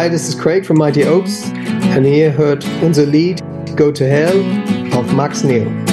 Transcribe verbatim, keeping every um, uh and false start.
Hi, this is Craig from Mighty Oaks, and ihr hört unser Lied Go to Hell auf Max Neil.